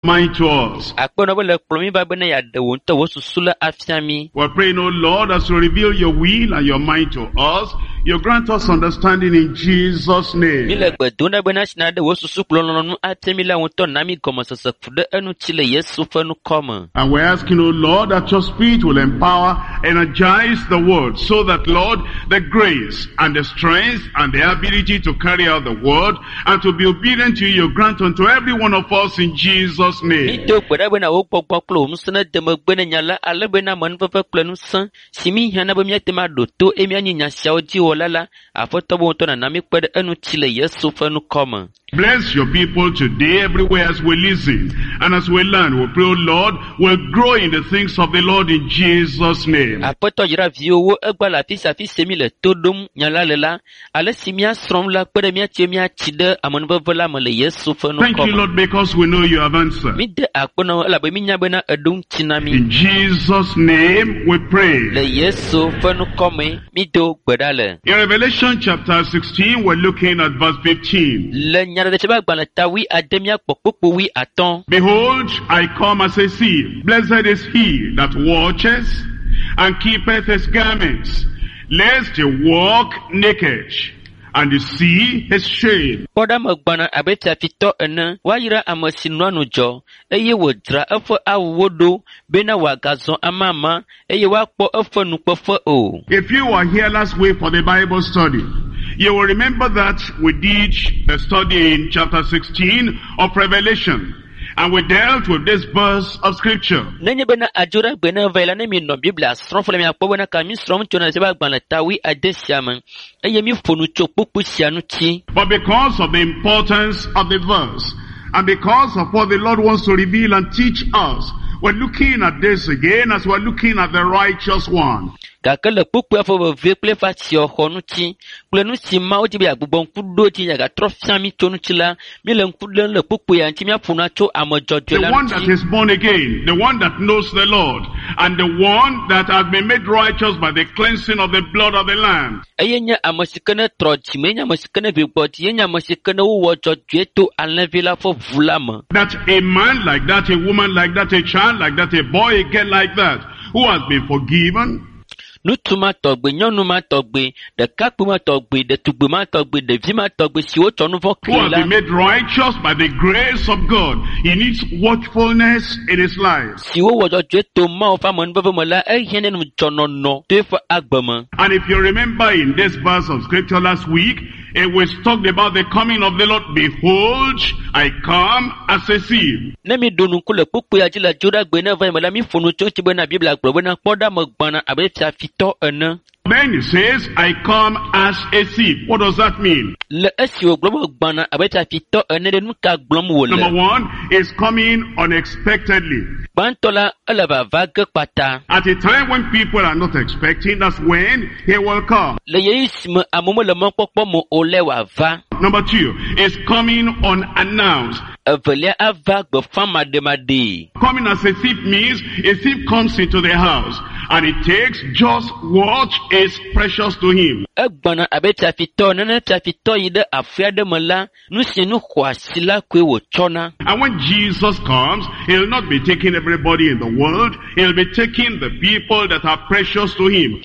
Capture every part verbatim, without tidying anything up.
mind to us. We're praying, O Lord, as you reveal your will and your mind to us, you grant us understanding in Jesus' name. And we're asking, O Lord, that your Spirit will empower, energize the word, so that, Lord, the grace and the strength and the ability to carry out the word and to be obedient to you, you grant unto every one of us in Jesus' name. Bless your people today, everywhere as we listen and as we learn. We pray, O Lord, we'll grow in the things of the Lord in Jesus' name. Thank you, Lord, because we know you have answered. In Jesus' name we pray. In Revelation chapter sixteen, we're looking at verse fifteen. Behold, I come as a thief. Blessed is he that watches and keepeth his garments, lest he walk naked and you see his shame. If you were here last week for the Bible study, you will remember that we did the study in chapter sixteen of Revelation, and we dealt with this verse of scripture. But because of the importance of the verse, and because of what the Lord wants to reveal and teach us, we're looking at this again as we're looking at the righteous one. And if you the one that is born again, the one that knows the Lord, and the one that has been made righteous by the cleansing of the blood of the Lamb. That a man like that, a woman like that, a child like that, a boy, a girl like that, who has been forgiven, who has been made righteous by the grace of God, he needs watchfulness in his life. And if you remember in this verse of scripture last week, it was talked about the coming of the Lord. Behold, I come as a thief. Then he says, I come as a thief. What does that mean? Number one is coming unexpectedly. At a time when people are not expecting, that's when he will come. Number two is coming unannounced. Coming as a thief means a thief comes into the house and it takes just what is precious to him. And when Jesus comes, he'll not be taking everybody in the world, he'll be taking the people that are precious to him.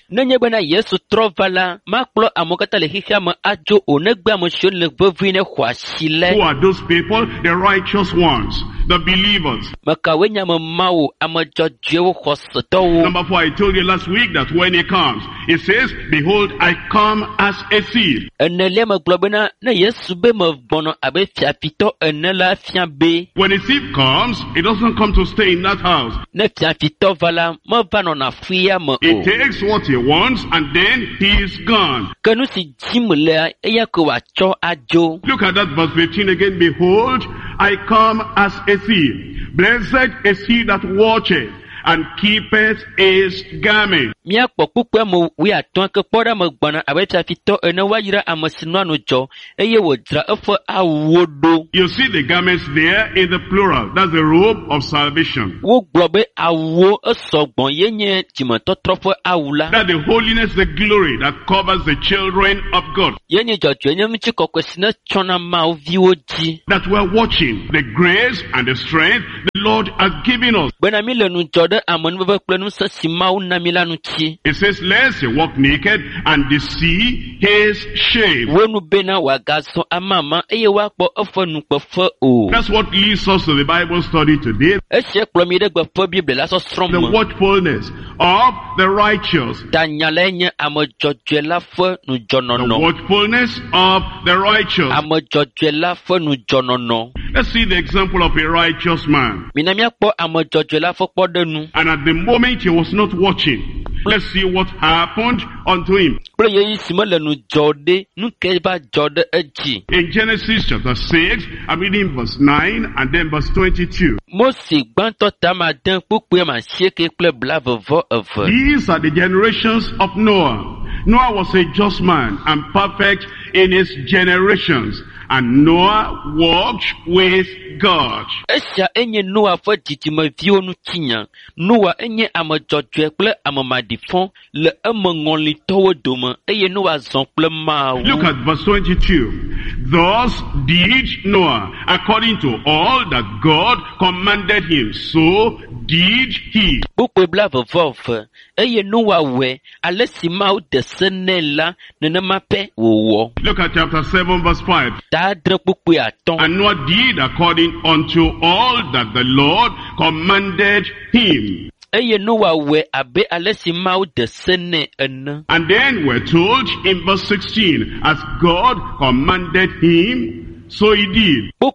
Who are those people? The righteous ones, the believers. Number four, I told you last week that when he comes, he says, behold, I come as a thief. When a thief comes, he doesn't come to stay in that house. He takes what he wants and then he is gone. Look at that verse fifteen again. Behold, I come as a thief. Blessed is he that watcheth and keepeth his garment. Mia pokukwe mo we aton ke poda mo gbana abeta fito ene wayira amasino no jo eye wodra efo awodo. You see the garments there in the plural. That's the robe of salvation. Wo globe awo esogbon yenye timototrofo awula. That the holiness, the glory that covers the children of God. Yenye jojo yenye mchi kokwesina chona ma viwoji. That we're watching the grace and the strength the Lord has given us. Bena mile nu jode amon bebe plenu sa sima una milanu chi. It says, lest you walk naked and deceive his shame. Wenu bena wagaso amama eye wakbo ofo nukpo fo o. That's what leads us to the Bible study today. Eshe klomide gbe fo Bible la so strom. The watchfulness of the righteous. Danyalenye amo jojo la fo nu jonono. The watchfulness of the righteous. Amo jojo la fo nu jonono. Let's see the example of a righteous man. Minamia po amo jojo la fo podenu. And at the moment he was not watching, let's see what happened unto him. In Genesis chapter six, I'm reading verse nine and then verse twenty-two. These are the generations of Noah. Noah was a just man and perfect in his generations. And Noah walked with God. Esha enye Noah fo jitima vio nu tinya. Noah enye amajojwe ple amamadifon le amangoli towo doma eye Noah zon ple ma. Look at verse twenty-two. Thus did Noah according to all that God commanded him, so did he. Bukwe blava vof eye Noah we alesima u desenela nenemape wo. Look at chapter seven verse five. And Noah did according unto all that the Lord commanded him. And then we're told in verse sixteen, as God commanded him, so he did. And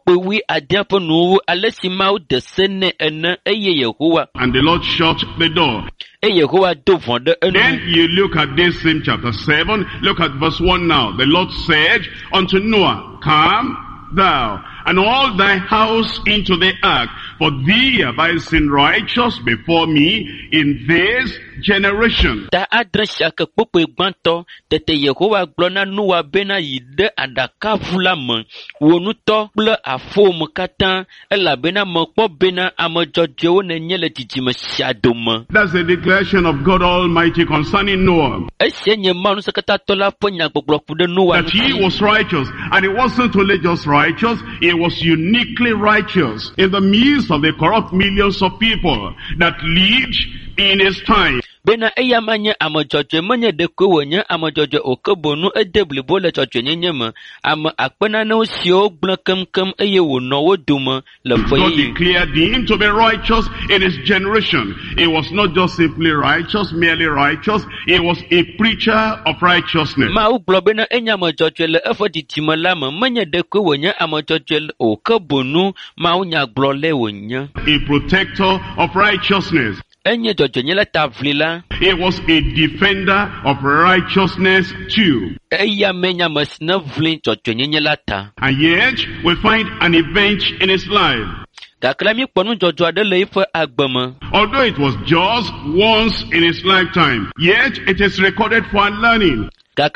the Lord shut the door. Then you look at this same chapter seven, look at verse one now. The Lord said unto Noah, come thou and all thy house into the ark, for thee have I seen righteous before me in this generation. Ta adresha ke popo gbanto tete Yehowa glona Noah bena yide adaka fulama wonuto ple afom katan ela bena mokpo bena amojojo wona nyele titime shadoma. That's the declaration of God Almighty concerning Noah. Esenye manu sekata tola ponya gbogbo de Noah. That he was righteous, and he wasn't only just righteous, he was uniquely righteous in the midst of the corrupt millions of people that lived in his time. Bena eya manye amajojo manye de kwonya amajojo okobonu edebli bole jojo nyenyema am akpena na osio gblakam kam eye wono woduma le foyi. God declared him to be righteous in his generation. He was not just simply righteous, merely righteous. He was a preacher of righteousness. Ma uglo bena enya amajojo le efoditima lama manye de kwonya amajojo okobonu ma unya glole wonya. A protector of righteousness. He was a defender of righteousness too. And yet, we find an event in his life. Although it was just once in his lifetime, yet it is recorded for learning. In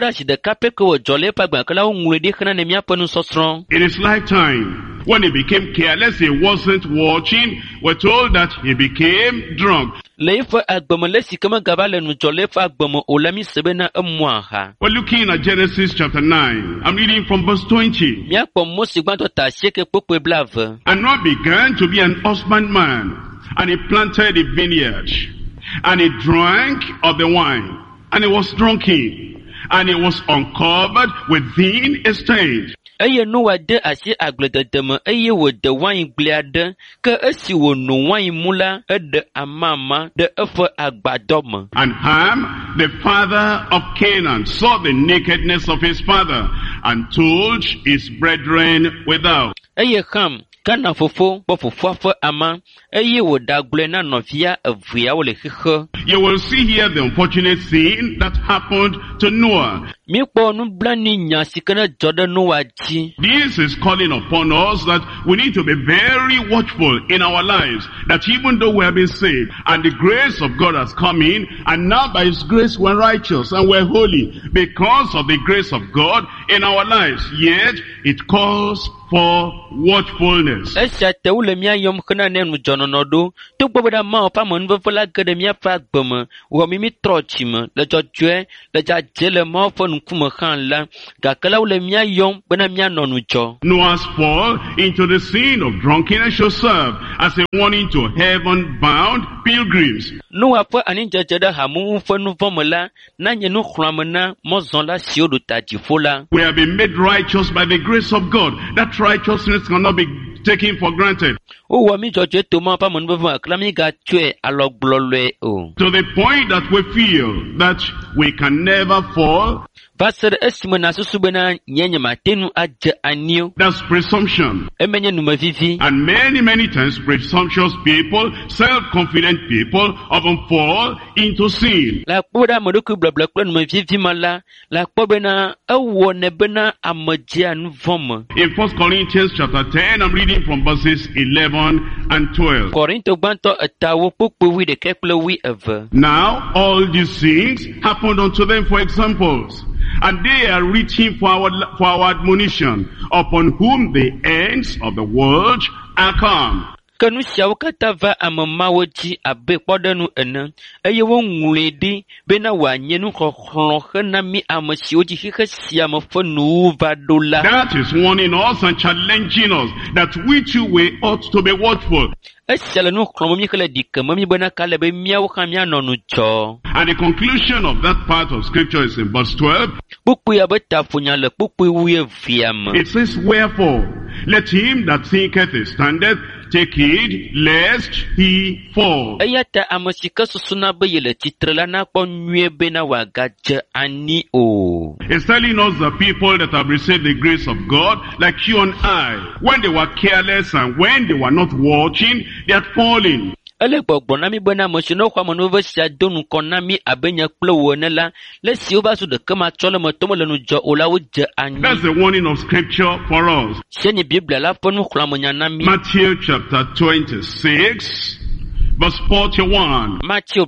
his lifetime, when he became careless, he wasn't watching. We're told that he became drunk. We're looking at Genesis chapter nine. I'm reading from verse twenty. And Noah began to be an husbandman, and he planted a vineyard, and he drank of the wine, and he was drunken. And it was uncovered within his tent. Eye Noah de asi aglededeme eye wo de wine gliade ke esi wo no wine mula ede amama de efo agbadome. And Ham, the father of Canaan, saw the nakedness of his father and told his brethren without. Eye Ham Kana fofo bo fofo afo ama eye wo dagble na novia avia wo le hehe. You will see here the unfortunate thing that happened to Noah. Mi po nu blani nya sikana joda Noah ji. This is calling upon us that we need to be very watchful in our lives, that even though we have been saved and the grace of God has come in, and now by His grace we're righteous and we're holy because of the grace of God in our lives, yet it calls for watchfulness. Esha te ule mia yom kana nenu jononodo to gboboda ma opa mon vo la gede mia fa gboma wo mi mi trochim le jojwe le jajele ma fo nkuma khan la gakala ule mia yom bana mia nonu jo. Noah's fall into the sin of drunkenness should serve as a warning to heaven-bound pilgrims. Noah fo ani jajeda hamu fo nu vomola na nyenu khramana mozon la siodo tajifola. We have been made righteous by the grace of God. That righteousness cannot be taken for granted. O wa mi jojwe to ma pa mon vo aklami ga tue alogblolwe o. To the point that we feel that we can never fall. Pastor estimona susubena nyenye matenu aje anio. That's presumption. Emenye numavivi. And many, many times presumptuous people, self-confident people often fall into sin. La poda modoku bla bla kula numavivi mala. La pobena awo nebena amajia nuvom. In First Corinthians chapter ten, I'm reading from verses eleven and twelve. Korinto banto atawo pupu wi de kekule wi ever. Now all these things happened unto them for examples, and they are written for our, for our admonition, upon whom the ends of the world are come. Kanu shawkata va amamawo ji abe podanu ena eye wo nwedi be na wa nyenu khokhlo na mi amasi oji hihia mafonu vadola. That is warning us and challenging us that we too we ought to be watchful. And the conclusion of that part of scripture is in verse twelve. It says, wherefore, let him that thinketh he standeth take heed lest he fall. It's telling us the people that have received the grace of God, like you and I, when they were careless and when they were not watching, they had fallen. That's the warning of scripture for us. Matthew chapter twenty-six, verse forty-one.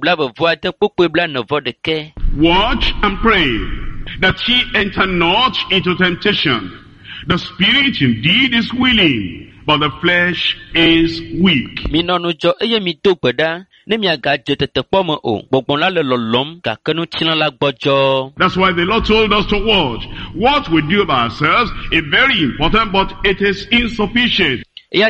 Watch and pray that ye enter not into temptation. The spirit indeed is willing, but the flesh is weak. That's why the Lord told us to watch. What we do by ourselves is very important, but it is insufficient.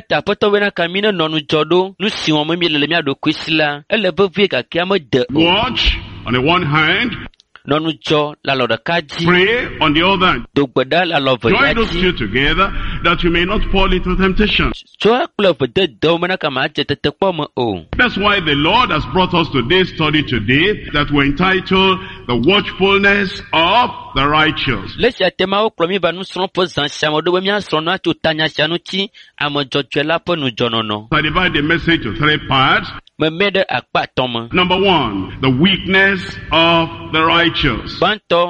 Watch on the one hand, pray on the other hand. Join those two together that you may not fall into temptation. That's why the Lord has brought us to this study today that we're entitled The Watchfulness of the Righteous. I divide the message to three parts. Number one, the weakness of the righteous.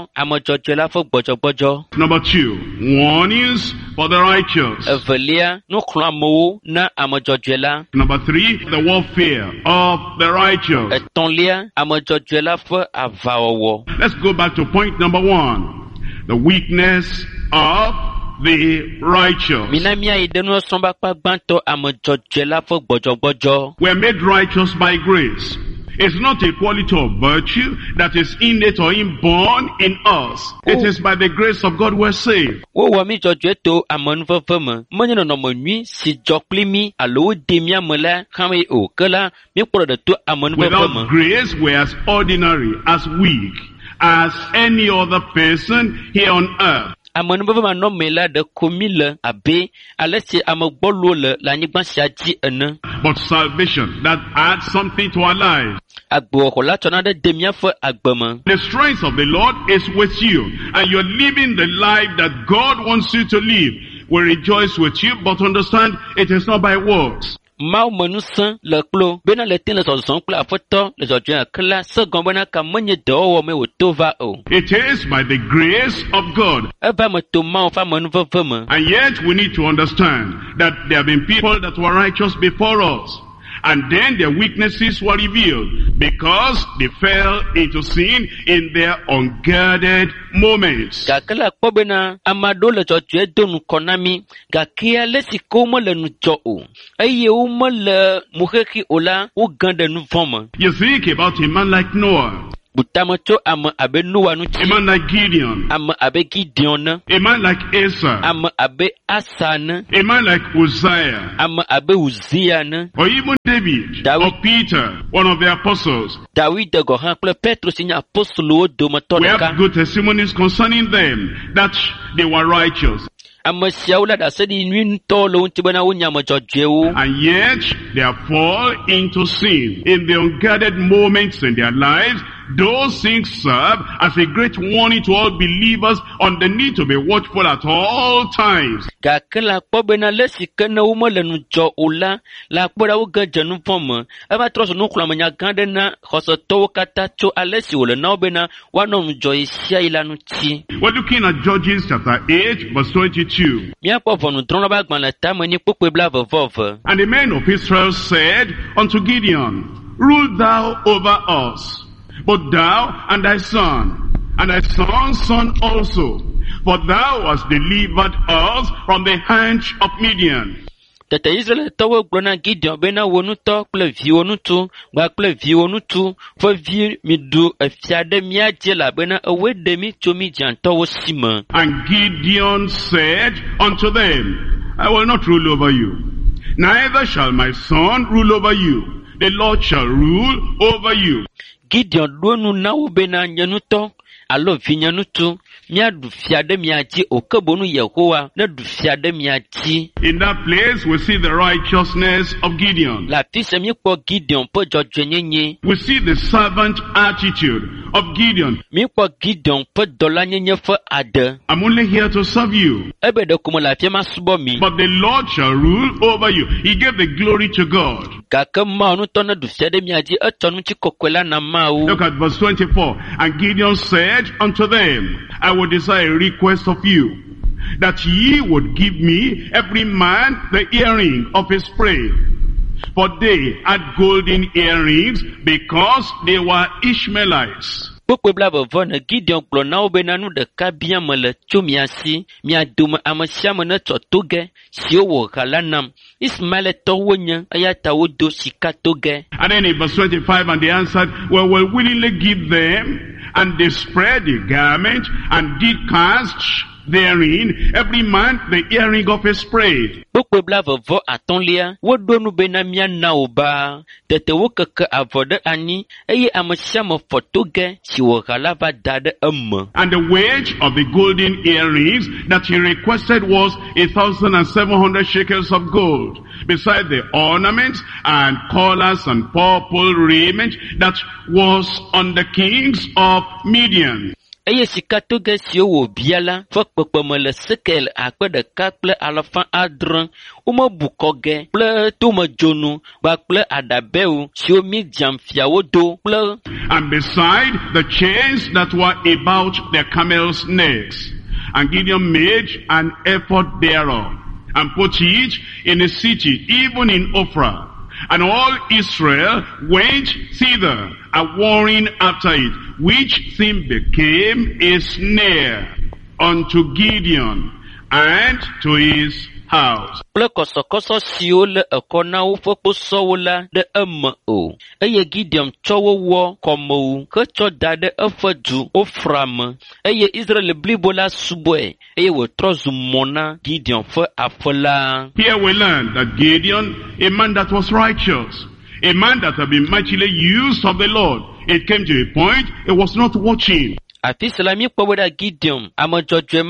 Number two, warnings for the righteous. Number three, the warfare of the righteous. Let's go back to point number one, the weakness of the righteous. We are made righteous by grace. It's not a quality of virtue that is innate or inborn in us. It is by the grace of God we're saved. Without grace, we're as ordinary, as weak as any other person here on earth. But salvation, that adds something to our lives. The strength of the Lord is with you, and you're living the life that God wants you to live. We rejoice with you, but understand it is not by works. Mau menusa le klo bena le tin le zozon kla foto le zodja kla segon bena ka menye do me utova o. It is by the grace of God. Eba me to mau fa menu veveme. And yet we need to understand that there have been people that were righteous before us. And then their weaknesses were revealed because they fell into sin in their unguarded moments. Gakela kobena amado le zodja donu konami gakia le sikomo le nujo o. Eye o mo le muheki ola o gande nu voma. You think about a man like Noah. Butamacho ama abe Noah nu A man like Gideon. ama abe Gideon. A man like Asa. ama abe Asan. A man like Uzziah. ama abe Uzziah. Or even David. David. Or Peter, one of the apostles. David de gohan kple Petro sinya apostolo do We matodeka. have good testimonies concerning them that they were righteous. Amasiaula da sedi nwin tolo untibana unya majojeu. And yet they have fallen into sin in the unguarded moments in their lives. Those things serve as a great warning to all believers on the need to be watchful at all times. Gakela kobena lesi kana uma le nujo ula la kpoda uga janu foma. Aba troso nukula manya gande na khosoto kata cho alesi ule na obena wano nujo isia ila nuti. We're looking at Judges chapter eight verse twenty-two. Mia po vonu trona ba gban la tamo ni pokwe bla vovov. And the men of Israel said unto Gideon, Rule thou over us, both thou and thy son, and thy son's son also, for thou hast delivered us from the hand of Midian. Tete Israel tawo glona Gideon bena wonu to kple vi wonu tu gba kple vi wonu tu fo vi mi du afiade mia je la bena ewe de mi to mi jan to sima. And Gideon said unto them, I will not rule over you, neither shall my son rule over you. The Lord shall rule over you. Gideon donu na wo bena nyanu to alo vi nyanu tu mia du fiade mia ji okebonu Yehowa na du fiade mia ji. In that place we see the righteousness of Gideon. La fise mi po Gideon po jojo nyenye. We see the servant attitude of Gideon. Mi po Gideon po dola nyenye fo ade. I'm only here to serve you, Ebe de kumo la fie ma subo mi. but the Lord shall rule over you. He gave the glory to God. Kaka ma onu to na du fiade mia ji etonu chi kokwela na ma o. Look at verse twenty-four. And Gideon said unto them, I will desire a request of you, that ye would give me every man the earring of his prey. For they had golden earrings, because they were Ishmaelites. Pokwe bla vovo na Gideon kplo na obe na nu de ka bia me le tso mia si mia dome amesia me ne tso toge si wo hala nam Ismael to wonya aya ta wo do sika toge. And then in verse twenty-five, and they answered, well, we'll willingly give them. And they spread the garment and did cast therein every man the earring of his prey. Pokwe bla vovo atonlia wo do nu be na mia na oba tete wo keke avode ani eye amesia me fotoge si wo hala va dade em. And the wage of the golden earrings that he requested was a thousand and seven hundred shekels of gold, beside the ornaments and collars and purple raiment that was on the kings of Midian. Eye sika toge si wo biala fo kpekpeme le sekel akpe deka kple alafa adre umo bukoge kple tomejonu ba kple adabeu si o mi jam fiawo do kple. And beside the chains that were about their camels' necks. And Gideon made an ephod thereof, and put it in a city, even in Ophrah. And all Israel went thither, a warring after it, which thing became a snare unto Gideon and to his house. Ple kosokoso siwo le ekona wo fokpo sowo la de eme o. Eye Gideon tsowo wo komo ke tso da de efe du Ofra me. Eye Israel blibo la suboe. Eye wo trozu mona Gideon fe afola. Here we learn that Gideon, a man that was righteous, a man that had been mightily used of the Lord, it came to a point he was not watching. Afi selami kpɔwɔ ɖe Gideon ame dzɔdzɔema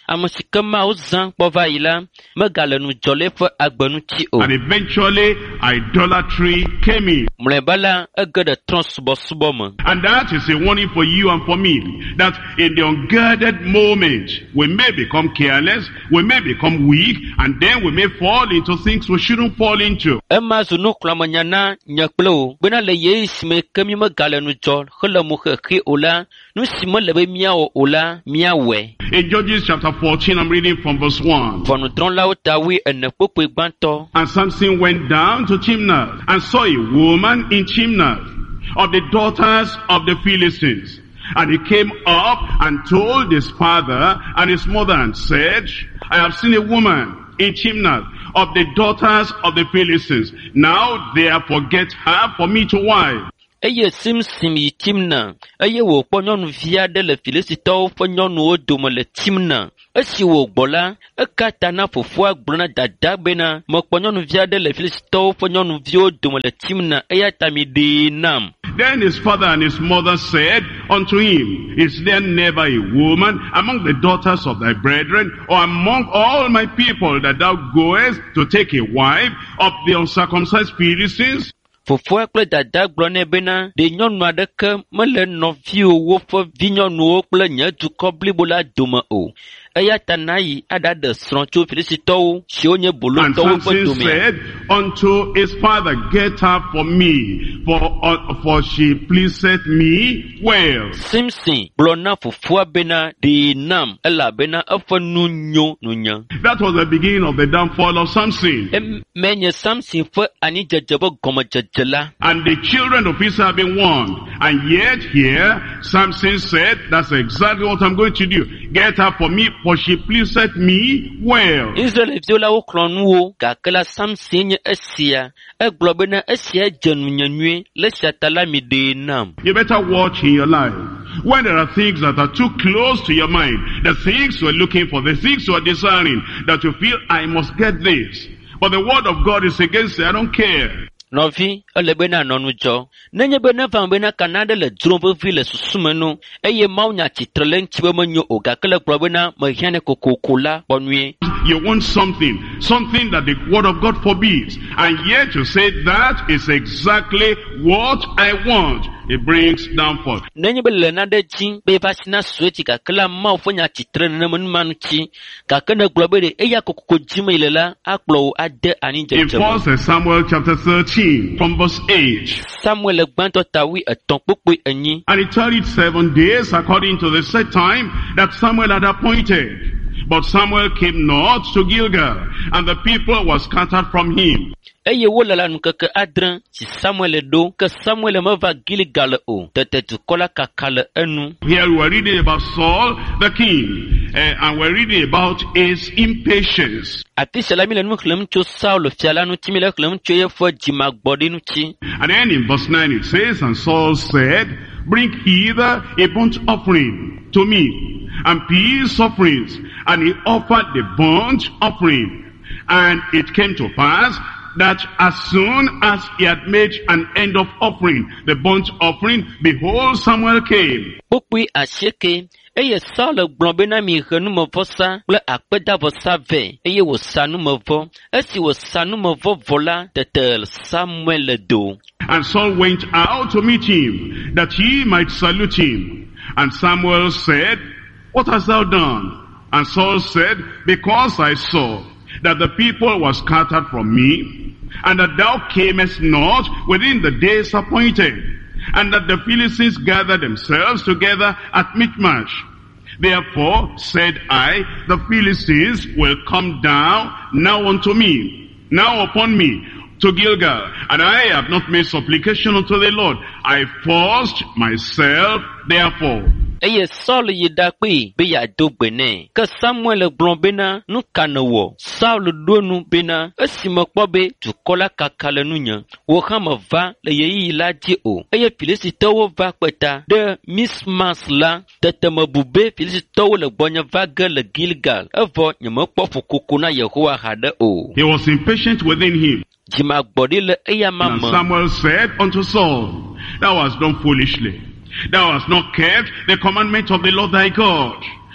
ame si ke Mawu zã kpɔ va yi la megale nu dzɔ le eƒe agbe ŋuti o. And eventually, idolatry came in. Mlɔeba la ege ɖe trɔ̃subɔsubɔ me. And that is a warning for you and for me, that in the unguarded moment, we may become careless, we may become weak, and then we may fall into things we shouldn't fall into. Ema zu nu kplɔmenya na nye kple wo, bena le ye si me ke mi megale nu dzɔ hele mo xexi o la, nu si mele be míawɔ o la, míawɔe. In Judges chapter fourteen, I'm reading from verse one. Ʋɔnudrɔ̃lawo tawoe ene kpokpoe gbãtɔ. And Samson went down to Timnath, and saw a woman in Timnath, of the daughters of the Philistines. And he came up and told his father and his mother, and said, I have seen a woman in Timnath of the daughters of the Philistines. Now therefore get her for me to wife. Eye Simsim yi Timna, eye wòkpɔ nyɔnuvi aɖe le Filistitɔwo ƒe nyɔnuwo dome le Timna. Esi wògbɔ la, eka ta na fofoa gblɔ na dadaa bena mekpɔ nyɔnuvi aɖe le Filistitɔwo ƒe nyɔnuviwo dome le Timna, eya ta miɖee nam. Then his father and his mother said unto him, Is there never a woman among the daughters of thy brethren, or among all my people, that thou goest to take a wife of the uncircumcised Philistines? Fofoa kple dada gblɔ nɛ bena ɖe nyɔnu aɖeke mele nɔviwo woƒe vinyɔnuwo kple nye dukɔ blibo la dome o. Eya ta nayi aɖaɖe srɔ̃ tso Filistitɔwo siwo nye bolotɔwo ƒe dome. And Samson said unto his father, Get her for me, for uh, for she pleaseth me well. Simson gblɔ na fofoa bena ɖee nam elabena eƒe nu nyo nunya. That was the beginning of the downfall of Samson. Menye Samson ƒe anidzedze ƒe gɔmedzedze la. And the children of Israel have been warned. And yet here, Samson said, that's exactly what I'm going to do. Get her for me, for she pleaseth me well. Israelviwo la wokplɔ nuwo, gake la Samson nye esia. Egblɔ bena esia dze nunye nyuie, le esia ta la mi ɖee nam. You better watch in your life. When there are things that are too close to your mind, the things you're looking for, the things you're desiring, that you feel, I must get this. But the word of God is against it, I don't care. Nɔvi, ele bena nɔnu dzɔ. Nenye be neva bena kana ɖe le dzrom vevi le susume no, eye Mawu nya tsitre le ŋuti be menyo o, gake le gblɔ bena mehiã ne kokoko la kpɔ nyuie. You want something, something that the word of God forbids, and yet you say that is exactly what I want. It brings downfall. Nenye be le naɖe dzi be eva si na sue tsi gake la Mawu ƒe nya tsitre nenema numanu tsi, gake ne gblɔ be ɖe eya kokoko dzime yi le la akplɔ wo ade anidzedze me. In First Samuel chapter thirteen, from verse eight. Samuel gbãtɔ tawi etɔ̃ kpokpoe enyi. And it tarried seven days according to the set time that Samuel had appointed. But Samuel came not to Gilgal, and the people were scattered from him. Eye wole la nukeke adre si Samuel ɖo, ke Samuel meva Gilgal o, tete dukɔ la kaka le enu. Here we are reading about Saul the king, uh, and we're reading about his impatience. Afi sia la mi le nu xlẽm tso Saul fia la ŋuti, mi le xlẽm tso eƒe dzimagbɔɖi ŋuti. And then in verse nine it says, And Saul said, Bring hither a burnt offering to me, and peace offerings. And he offered the burnt offering. And it came to pass that as soon as he had made an end of offering the burnt offering, behold, Samuel came. Kpokpoe asieke, eye Saul gblɔ bena mihe numevɔsa kple akpedavɔsa vɛ, eye wòsa numevɔ. Esi wòsa numevɔ vɔ la, tete Samuel do. And Saul went out to meet him, that he might salute him. And Samuel said, What hast thou done? And Saul said, Because I saw that the people were scattered from me, and that thou camest not within the days appointed, and that the Philistines gathered themselves together at Michmash. Therefore said I, the Philistines will come down now unto me, now upon me, to Gilgal, and I have not made supplication unto the Lord. I forced myself therefore. Eye Saul yi ɖakpee be yeado gbe nɛ. Ke Samuel gblɔ bena nu ka nèwɔ. Saul ɖo nu bena esi mekpɔ be dukɔ la kaka le nunye, wò hã meva le ɣeyiɣi la dzi o. Eye Filistitɔwo va kpeta ɖe Mismas la, tete mebu be Filistitɔwo le gbɔnye va ge le Gilgal, evɔ nyemekpɔ fukoko na Yehowa haɖe o. He was impatient within him. Dzimagbɔɖi le eya ma me. And Samuel said unto Saul, Thou hast done foolishly. Thou hast not kept the commandment of the Lord thy God,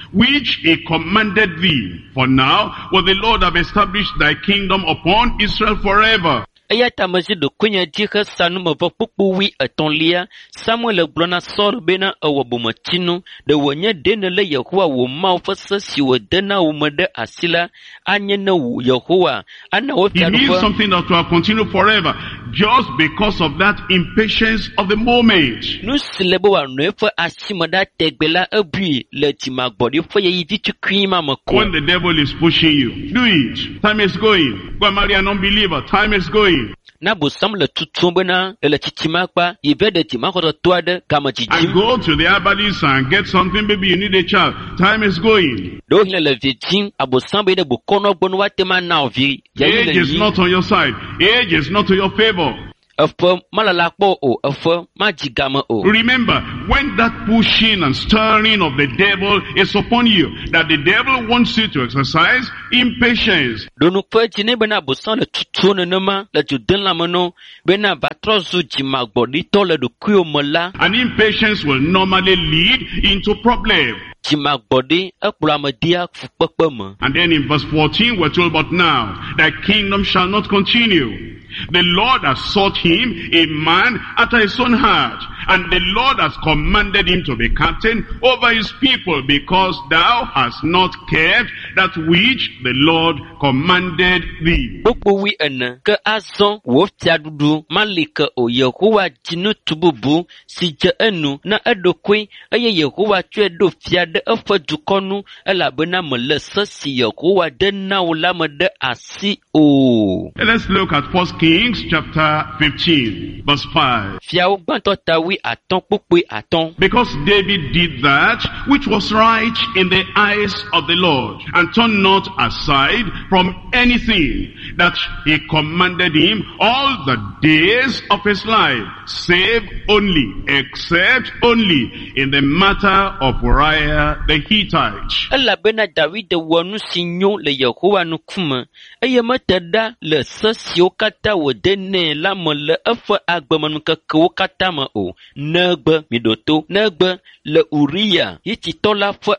which he commanded thee. For now will the Lord have established thy kingdom upon Israel forever. Eya ta mezi do kwenye dike sanu mavo pupu wi etonlia Samuel blona Saul bena ewo bomachinu de wonye dene le Yehowa wo ma ofasa si wo dena wo mede asila anye na wo Yehowa ana wo He needs something that will continue forever just because of that impatience of the moment. Nu silebo wa no efa asimada tegbela abi le timagbodi fo ye yidi tukwima mako. When the devil is pushing you, do it. Time is going. Go and marry an unbeliever. Time is going. Na busam le tutumbena le chichimakpa yevede timakoto toade kama And chichim go to the herbalist and get something. Maybe you need a child. Time is going. do hile le vitin abusam be de bukono bonwa tema na ovi Age is not on your side. Age is not to your favor. efo malalakpo o efo majigama o. Remember, when that pushing and stirring of the devil is upon you, that the devil wants you to exercise impatience. Donu fe jine bena busam le tutune nema le juden la meno bena batrozu jimagbodi to le do kuyo mola And impatience will normally lead into problem. jimagbodi ekplo amadia fukpekpe me. And then in verse fourteen, we're told, but now thy kingdom shall not continue. The Lord has sought him, a man after his own heart. And the Lord has commanded him to be captain over his people, because thou hast not kept that which the Lord commanded thee. Gbogbo wi ene ke azon wo fiadudu malike o Yehowa jinu tububu si je enu na edokwe eye Yehowa tue do fiade efe dukonu elabena mele sesi Yehowa de na wala mede asi o. Let's look at First Kings chapter fifteen, verse five. Fiawo gbanto tawi aton pope aton. Because David did that which was right in the eyes of the Lord, and turned not aside from anything that he commanded him all the days of his life, save only, except only in the matter of Uriah the Hittite. Elabena David wonu sinyo le Yehowa nukume eye metada le sesio kata wodene la mole efe agbemanu kekewo kata ma o negbe midoto negbe le Uriah Hittitola fe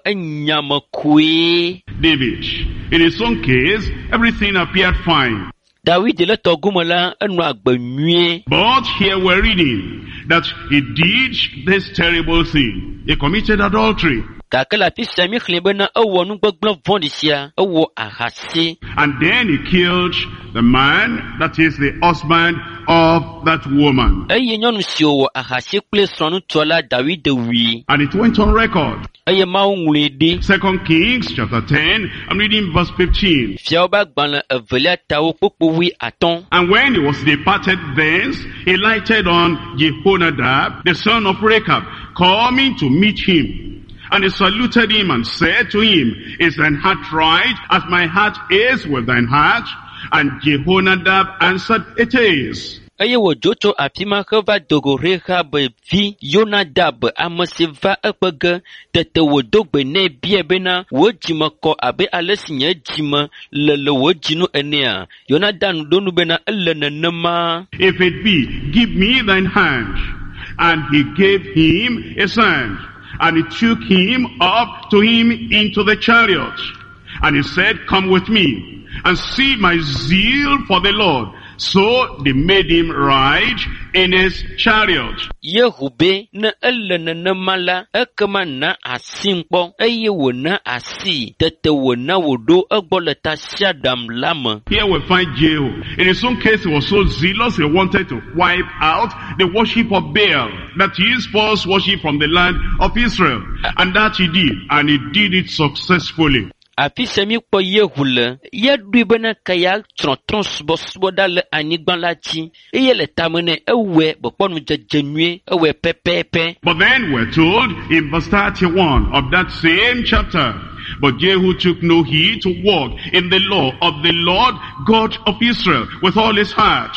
enyamakwe. David, in his own case, everything appeared fine. David le togumala enu agbenue. But here we're reading that he did this terrible thing. He committed adultery. Kakela fi semi khlebena ewo nu gbegblon vondisia ewo ahasi. And then he killed the man, that is the husband of that woman. Eye nyonu si owo ahasi kple sonu tola David wi. And it went on record. Eye ma onwlede. Second Kings chapter ten, I'm reading verse fifteen. Fiaoba gbanle evelia tawo popo wi aton. And when he was departed thence, he lighted on Jehonadab, the son of Rechab, coming to meet him. And he saluted him and said to him, is thine heart right, as my heart is with thine heart? And Jehonadab answered, it is. Eye wo jocho apima heva dogo Rechab vi Yonadab amesiva ekpege tete wo dogbe ne bie bena wo jima ko abe alesinye jima lele wo jinu enea Yonadab donu bena ele nenema. If it be, give me thine hand. And he gave him his hand. And he took him up to him into the chariot. And he said, come with me, and see my zeal for the Lord. So they made him ride in his chariot. Yehube na ele nenema ekema na asinkpo eye wo na asi tete wo na wodo egboleta siadam lama. Here we find Jehu. In his own case, he was so zealous, he wanted to wipe out the worship of Baal. That is false worship from the land of Israel. And that he did. And he did it successfully. Afi semi kpo Yehule ye dui bena kaya tron subo subo da le anigban la ti eye le tamene ewe boponu jejenue ewe pepepe. But then we're told in verse thirty-one of that same chapter, but Jehu took no heed to walk in the law of the Lord God of Israel with all his heart,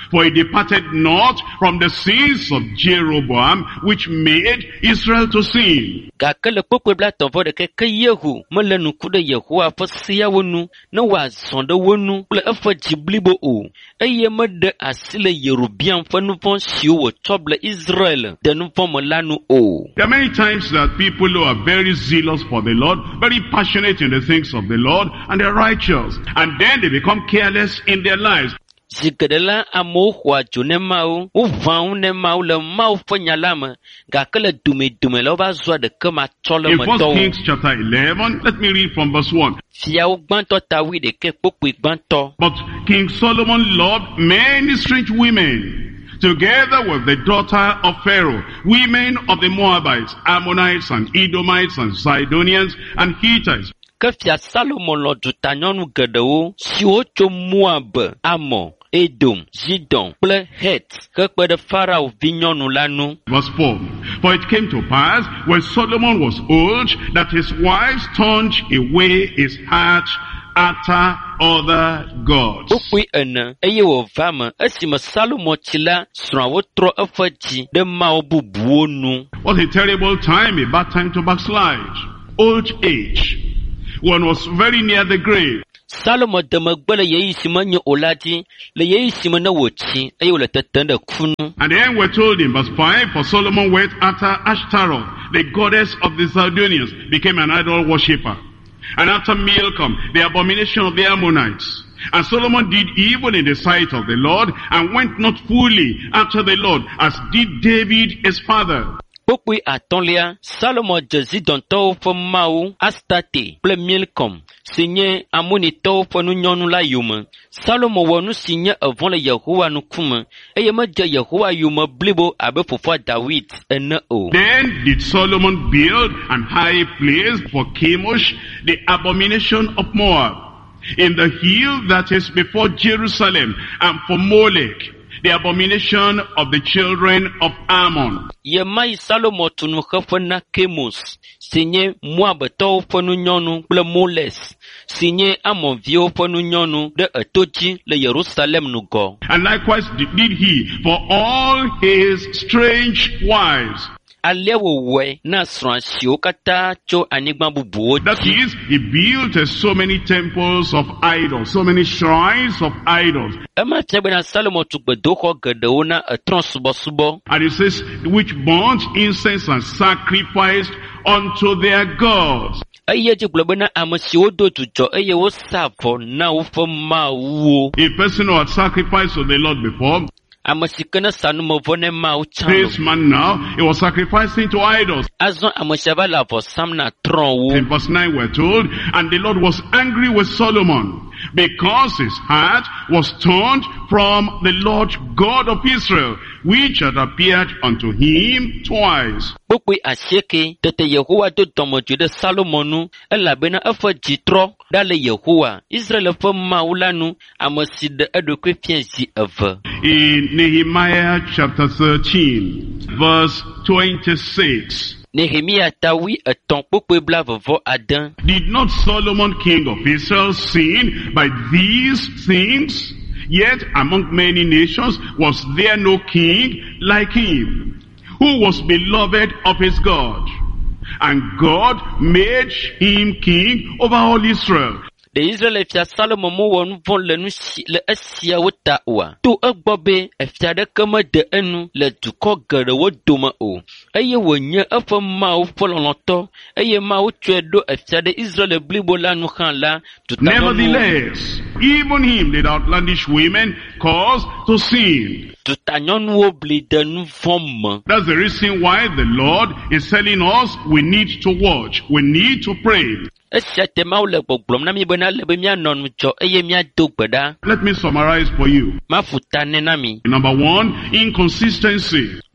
For he departed not from the sins of Jeroboam, which made Israel to sin. Gake le kpekpe bla tɔvɔ ɖeke ke Yehu mele nuku ɖe Yehowa ƒe seawo nu ne wòazɔ ɖe wo nu kple eƒe dzi blibo o, eye meɖe asi le Yerobiam ƒe nu vɔ̃ siwo wòtsɔ ble Israel de nu vɔ̃ me la nu o. There are many times that people who are very zealous for the Lord, very passionate in the things of the Lord, and they're righteous, and then they become careless in their lives. Zikeɖe la amewo xɔa dzo ne Mawu, wovãwu ne Mawu le Mawu ƒe nya la me, gake le dumedume la wova zua ɖeke ma tsɔ le In First metɔwo. Kings chapter eleven, let me read from verse one. Fiawo gbãtɔ ta wi ɖeke kpokpoe gbãtɔ. But King Solomon loved many strange women, together with the daughter of Pharaoh, women of the Moabites, Ammonites, and Edomites, and Sidonians, and Hittites. Ke fia Salomo lɔ dutanyɔnu geɖewo siwo tso Moab, Amon, Edom, Zidon kple Het hekpe ɖe Farao vinyɔnu la nu. Verse four. For it came to pass, when Solomon was old, that his wives turned away his heart after other gods. Kpukpui ene eye wòva me esime Salomo tsi la, srɔ̃awo trɔ eƒe dzi ɖe mawu bubuwo nu. What a terrible time, a bad time to backslide. Old age. One was very near the grave. Salomo de megbe le yeyi si menye o la dzi, le yeyi si me ne wòtsi eye wòle tetem ɖe ku nu. And then we're told in verse five, for Solomon went after Ashtaroth, the goddess of the Sidonians, became an idol worshipper. And after Milcom, the abomination of the Ammonites. And Solomon did evil in the sight of the Lord, and went not fully after the Lord, as did David his father. Kpokpui atɔ̃lia, Salomo dze Zidontɔwo ƒe mawu Astarte kple Milkom si nye Amonitɔwo ƒe nunyɔnu la yome. Salomo wɔ nu si nye evɔ̃ le Yehowa ŋkume, eye medze Yehowa yome blibo abe fofoa David ene o. Then did Solomon build an high place for Chemosh, the abomination of Moab, in the hill that is before Jerusalem, and for Molech, the abomination of the children of Ammon. Ye mai Salomo tu nuxeƒe na Chemos, si nye Moabtɔwo ƒe nunyɔnu kple Moles, si nye Amonviwo ƒe nunyɔnu ɖe eto dzi le Yerusalem nugɔ. And likewise did he for all his strange wives. Alia wòwɔe na srɔ̃a siwo katã tso anyigba bubuwo That dzi. is, he built uh, so many temples of idols, so many shrines of idols. Ema tia bena Salomo tu gbedoxɔ geɖewo na etrɔ̃ subɔsubɔ. And it says, which burnt incense and sacrificed unto their gods. Eye dzi gblɔ bena ame siwo do dzudzɔ eye wosa vɔ na woƒe mawuwo. A person who had sacrificed to the Lord before, Ame si ke ne sa numevɔ ne mawu tsã this lo. man now, he was sacrificing to idols. Azɔ ame sia va le avɔ sam na trɔ̃wo. In verse nine we're told, and the Lord was angry with Solomon, because his heart was turned from the Lord God of Israel, which had appeared unto him twice. Kpokpoe asieke, tete Yehowa do dɔmedzoe ɖe Salomo nu, elabena eƒe dzi trɔ ɖa le Yehowa, Israel ƒe Mawu la nu, ame si ɖe eɖokui fia zi eve. In Nehemiah chapter thirteen, verse twenty-six. Nehemia tawi etɔ̃ kpokpoe bla vevɔ ade. Did not Solomon king of Israel sin by these things? Yet among many nations was there no king like him, who was beloved of his God. And God made him king over all Israel. De Israel fia Salomo mewɔ nu vɔ̃ le nu si le esiawo ta oa. To egbɔ be efia ɖeke meɖe enu le dukɔ geɖewo dome o. Eye wònye eƒe Mawu ƒe lɔlɔ̃tɔ, eye Mawu tsɔe ɖo efia ɖe Israel blibo la nu hã la, dutanyɔnuwo. Nevertheless, even him did outlandish women cause to sin. Dutanyɔnuwo bli de nu vɔ̃ me. That's the reason why the Lord is telling us we need to watch, we need to pray. Esia te Mawu le gbɔgblɔm na mi bena le be mianɔ nu dzɔ eye miado gbe ɖa. Let me summarize for you. Maƒu ta nɛ na mi. Number one, inconsistency.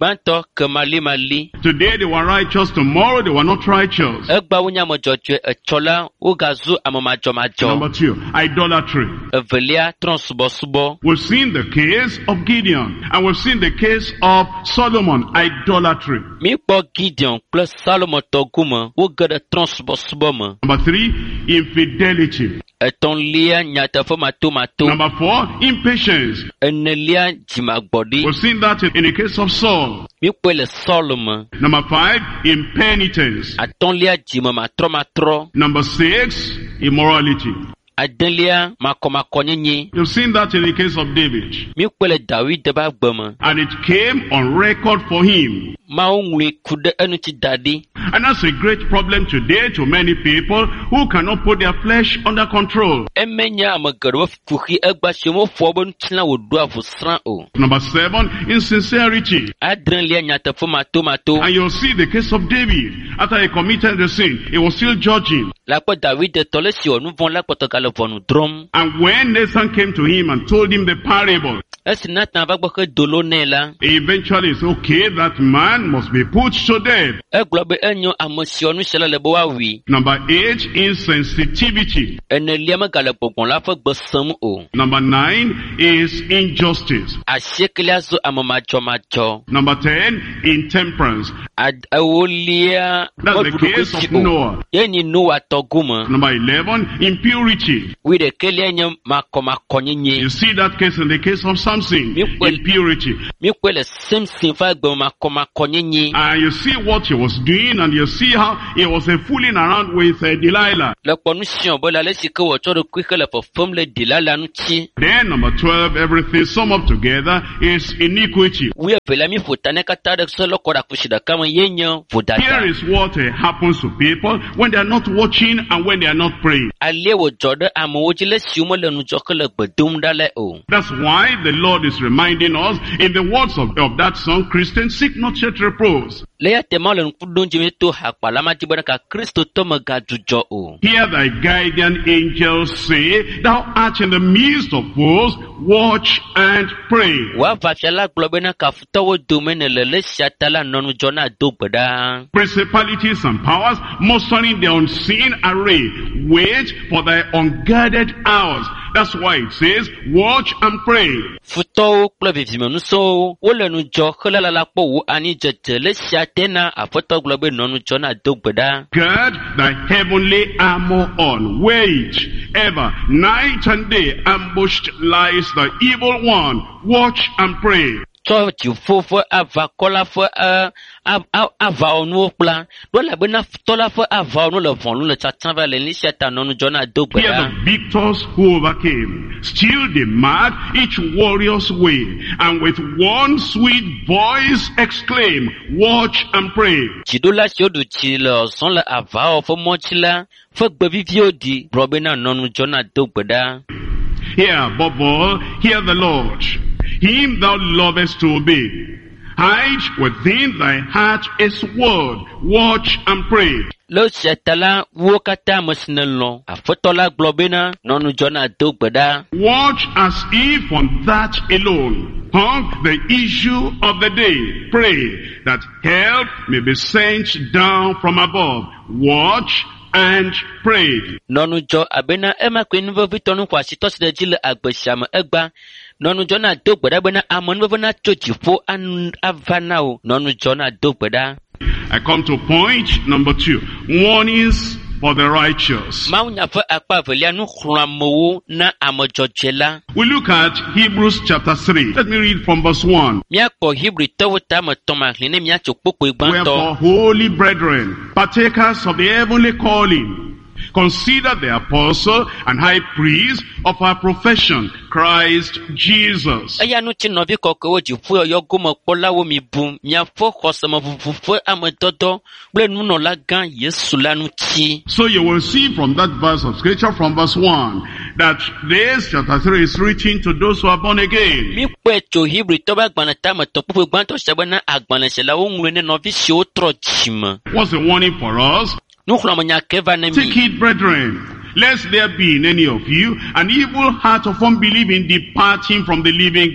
gbãtɔ ke mali mali. Today they were righteous, tomorrow they were not righteous. Egba wo nye ame dzɔdzɔe, etsɔla wogazu ame madzɔmadzɔ. Number two, idolatry. Evelia trɔ̃subɔsubɔ. We've seen the case of Gideon, and we've seen the case of Solomon, idolatry. Mi kpɔ Gideon kple Salomo tɔgume wo ge ɖe trɔ̃subɔsubɔ me. Number three, infidelity. Etɔ̃lia nyateƒe matomato. Number four, impatience. Enelia dzimagbɔɖi. We've seen that in, in the case of Saul. Mi kpɔe le Saul me. Number five, impenitence. Atɔ̃lia dzime matrɔmatrɔ. Number six, immorality. Adelia makɔmakɔnyenye. You've seen that in the case of David. Mi kpɔe le David ƒe agbe me. And it came on record for him. Mawu ŋlɔe ku ɖe eŋuti da ɖi. And that's a great problem today to many people who cannot put their flesh under control. Emenya ame geɖewo kuxi egba si womefɔ wobe ŋutilã wòɖo avu srã o. Number seven, insincerity. Adrelia nyateƒe matomato. And you'll see the case of David. After he committed the sin, he was still judging. La kpɔ David tɔ le si wɔ nu vɔ̃ la kpɔtɔ gale ʋɔnu drɔ̃m. And when Nathan came to him and told him the parable, Esi Natan va gbɔ xe dolo nɛ la. he eventually said, okay, that man must be put to death. Egblɔ be enyo ame si wɔ nu sia la le be woawui. Number eight, insensitivity. Enelia megale gbɔgbɔn la ƒe gbe sem o. Number nine is injustice. Asiekelia zo ame madzɔmadzɔ. Number ten, intemperance. Ad ewolia That's the case of Noah. Ye nyi Noah tɔgume. Number eleven, impurity. Wi ɖekelia nye makɔmakɔnyenye. You see that case in the case of Samson, impurity. Mi kpɔe le Samson ƒe agbe me makɔmakɔnyenye. And you see what he was doing, and you see how he was uh, fooling around with uh, Delilah. Le kpɔ nu siɔ be la le si ke wɔtsɔ ɖokui xe le fefem le Delilah ŋuti. Then number twelve, everything sum up together is iniquity. Wi evelia mi ƒo ta ne katã ɖe se le kɔ ɖe kusi ɖeka me ye nye vodada. Here is what uh, happens to people when they are not watching and when they are not praying. Alie wòdzɔ ɖe amewo dzi le siwo mele nudzɔxe le gbe dom ɖa le o. That's why the Lord is reminding us in the words of, of that song, Christians, seek not yet repose. Le ya tema le ŋku ɖom dzi mi to hakpala ma dzi be ɖeka Kristo tɔ me gadzudzɔ o. Hear thy guardian angels say, thou art in the midst of foes, watch and pray. Woava la gblɔ bena kafutɔwo dome ne le le sia ta la nɔ nudzɔ na do gbe ɖa. Principalities and powers mustering their unseen array, wait for thy unguarded hours. That's why it says, watch and pray. Futɔwo kple vivimenusɔwo wole nudzɔ hele lala kpɔ wo ani dzedze le sia te na aƒetɔ gblɔ be nɔ nudzɔ na do gbe ɖa. Gird thy heavenly armor on, wait ever, night and day, ambushed lies the evil one. Watch and pray. Tsɔ dziƒo ƒe avakɔ la ƒe avawɔnuwo kpla. Ɖo elabena futɔ la ƒe avawɔnu le vɔ̃lu le tsatsam va le nu sia ta nɔ nudzɔ na do gbe Here ɖa. the victors who overcame still they mark each warrior's way, and with one sweet voice exclaim, watch and pray. Dziɖola siwo ɖu dzi le zɔn le avawɔ ƒe mɔdzi la ƒe gbeviviwo ɖi gblɔ bena nɔ nudzɔ na do gbe ɖa. Hear above all, hear the Lord. Him thou lovest to obey. Hide within thy heart his word. Watch and pray. Le sia ta la wo katã ame si ne lɔ̃ aƒetɔ la gblɔ bena nɔ nudzɔ na do gbe ɖa. Watch as if on that alone hung the issue of the day. Pray that help may be sent down from above. Watch and pray. Nɔnudzɔ abena ema koe nuvevitɔ nu xɔasitɔ si ɖe dzi le agbe sia me egba. Nɔnudzɔ na do gbe ɖa bena ame nuveve na tso dziƒo anu ava na wo. Nɔnudzɔ na do gbe ɖa. I come to point number two. Warnings for the righteous. Mawunya ƒe akpa evelia nu xlɔ̃ amewo na ame dzɔdzɔe la. We look at Hebrews chapter three. Let me read from verse one. Míakpɔ Hebritɔwo tame tɔ mahli ne míatso kpokpoe Wherefore, gbãtɔ. holy brethren, partakers of the heavenly calling, consider the apostle and high priest of our profession, Christ Jesus. Eya nu tsi nɔvi kɔkɔewo dziƒo yɔyɔ gome kpɔlawo mi bum miaƒe xɔseme ʋuʋu ƒe amedɔdɔ kple nunɔla gã Yesu la ŋuti. So you will see from that verse of scripture, from verse one, that this chapter three is written to those who are born again. Mi kpɔe tso Hebritɔ ƒe agbalẽ tame tɔ kpokpoe gbãtɔ sia bena agbalẽsilawo ŋlɔe ne nɔvi siwo trɔ dzime. What's the warning for us? Nuxlɔ̃menya ke va ne Take mi. heed, brethren, lest there be in any of you an evil heart of unbelieving departing from the living God.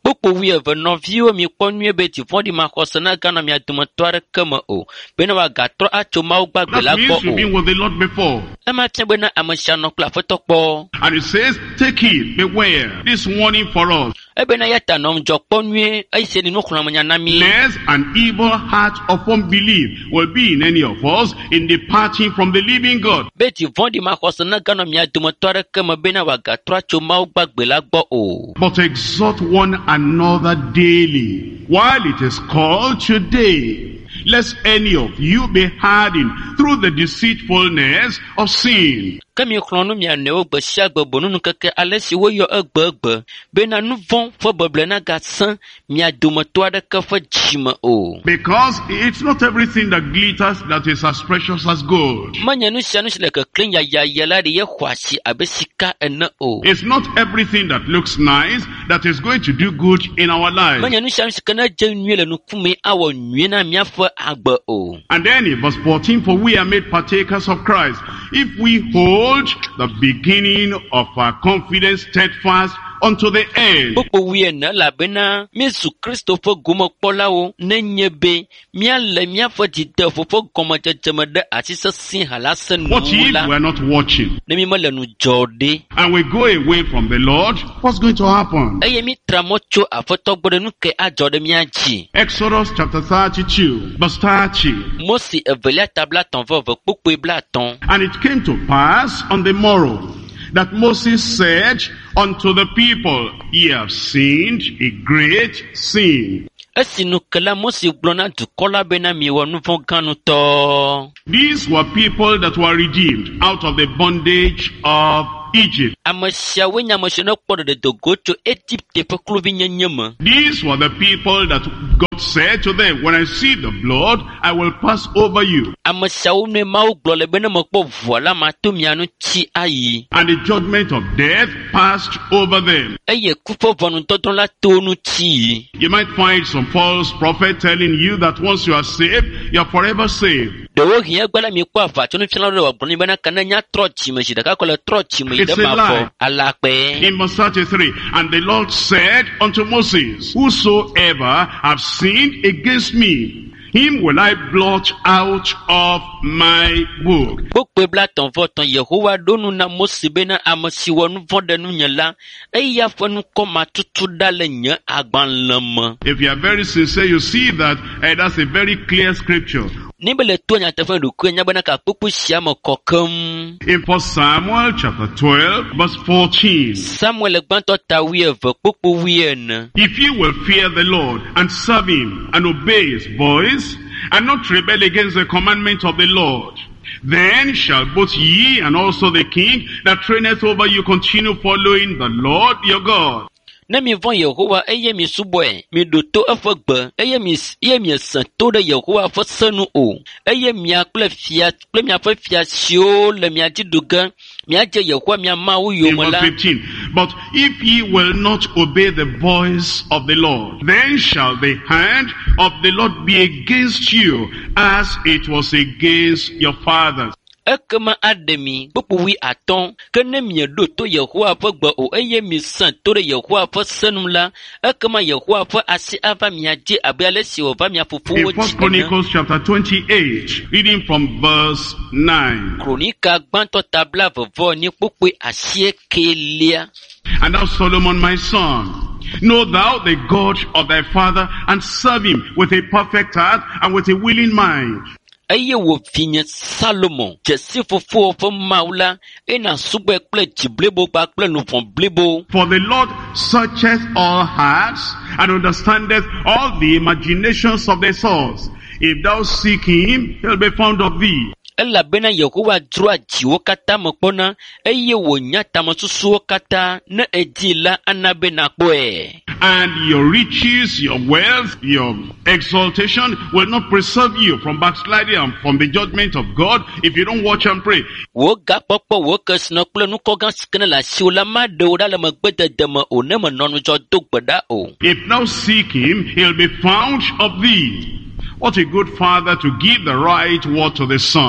Kpokpo wi eve nɔviwo mi kpɔ nyuie be tivɔ̃ɖi maxɔse negana mia dometɔ aɖeke me o, bena wòagatrɔ atso Mawu gbagbe la That gbɔ means you've been o. with the Lord before. Ema fia bena ame sia nɔ kple Aƒetɔ kpɔ. And it says, take heed, beware. This warning for us. Ebena ya ta nɔ ŋdzɔ kpɔ nyuie, eyi se ni nuxlɔ̃amenya na mi. Lest an evil heart of unbelief will be in any of us in departing from the living God. Be tivɔ̃ɖi maxɔse neganɔ mia dometɔ aɖeke me bena wòagatrɔ atso Mawu gbagbe la gbɔ o. But exhort one another daily, while it is called today, lest any of you be hardened through the deceitfulness of sin. Ke mi xlɔ̃ nu mia nɔewo gbe sia gbe bonunu keke ale si woyɔ egbegbe, bena nu vɔ̃ ƒe beble nagasẽ mia dometɔ aɖeke ƒe dzime o. Because it's not everything that glitters that is as precious as gold. Menye nu sia nu si le keklẽ yayaya la ɖe ye xɔ asi abe sika ene o. It's not everything that looks nice that is going to do good in our lives. Menye nu sia nu si ke nedze nyuie le nukume awɔ nyuie na míaƒe agbe o. And then in verse fourteen, for we are made partakers of Christ, if we hold the beginning of our confidence steadfast unto the end. Kpokpo wuiene elabena míezu Kristo ƒe gomekpɔlawo nenye be míale míaƒe dzideƒo ƒe gɔmedzedzeme ɖe asi sesẽ ha la se nu What if la. we are not watching? Ne mi mele nu dzɔ ɖe. And we go away from the Lord, what's going to happen? Eye mi tra mɔ tso Aƒetɔ gbɔ ɖe nu ke adzɔ ɖe mía dzi. Exodus chapter thirty-two, verse thirty. Mose evelia tabla tɔ̃ vɔ ve kpokpoe bla tɔ̃. And it came to pass on the morrow that Moses said unto the people, ye have sinned a great sin. Esi nu ke la Mose gblɔ na dukɔ la bena miewɔ nu vɔ̃ gã nutɔ. These were people that were redeemed out of the bondage of Egypt. Ame siawoe nye ame siwo ne kpɔ ɖeɖe do go tso Egipte ƒe kluvinyenye me. These were the people that God said to them, when I see the blood, I will pass over you. Ame siawo ne Mawu gblɔ le be ne mekpɔ ʋua la mato mia nu tsi ayi. And the judgment of death passed over them. Eye ku ƒe ʋɔnudɔdrɔ̃ la to nu tsi. You might find some false prophet telling you that once you are saved, you are forever saved. Ɖewo hiã egbe la mi kpɔ aʋatsɔnufiala ɖe wòagblɔ nɛ bena ke ne nya trɔ tsime zi ɖeka ko le trɔ tsime yi It's ɖe a mavɔ lie. alakpɛ. In verse thirty-three, and the Lord said unto Moses, whosoever have sinned against me, him will I blot out of my book. Kpokpoe bla tɔ̃ vɔ tɔ̃ Yehowa ɖo nu na Mose bena ame si wɔ nu vɔ̃ ɖe nunye la, eya ƒe nukɔ matutu ɖa le nye agbalẽ me. If you are very sincere, you see that uh, that's a very clear scripture. Ne be le to nyateƒe ɖokui nya bena kakpokpo sia me kɔ keŋ. In First Samuel chapter twelve, verse fourteen. Samuel gbãtɔ ta wuieve kpokpo wuiene. If you will fear the Lord and serve him and obey his voice and not rebel against the commandment of the Lord, then shall both ye and also the king that reigneth over you continue following the Lord your God. Ne mi vɔ̃ Yehowa eye mi subɔe, mi ɖo to eƒe gbe, eye mi eye miesẽ to ɖe Yehowa ƒe se nu o, eye mia kple fia kple miaƒe fia siwo le mia dzi ɖu ge, miadze Yehowa mia Mawu In yome verse la. fifteen, but if ye will not obey the voice of the Lord, then shall the hand of the Lord be against you as it was against your fathers. Ekema aɖe mi kpokpo wui atɔ̃, ke ne mieɖo to Yehowa ƒe gbe o, eye miesẽ to ɖe Yehowa ƒe se nu la, ekema Yehowa ƒe asi ava mia dzi abe ale si wòva mia fofowo In dzi First ene. Chronicles chapter twenty-eight, reading from verse nine. Kronika gbãtɔ tabla vevɔ ni kpokpoe asiekelia. And thou, Solomon, my son, know thou the God of thy father, and serve him with a perfect heart and with a willing mind. Eye wò vinye Salomo, dzesi fofowo ƒe Mawu la, ena subɔe kple dzi blibo kpakple nuvɔ blibo. For the Lord searcheth all hearts and understandeth all the imaginations of the thoughts. If thou seek him, he'll be found of thee. Elabena Yehowa dzroa dziwo katã me kpɔna, eye wònya tamesusuwo katã, ne edi la ana be nakpɔe. And your riches, your wealth, your exaltation will not preserve you from backsliding and from the judgment of God if you don't watch and pray. Wò gakpɔkpɔ wò kesinɔ kple nukɔ gã si ke ne le asiwò la maɖewo ɖa le megbedede me o, ne menɔ nudzɔ do gbe ɖa o. If thou seek him, he'll be found of thee. What a good father to give the right word to the son.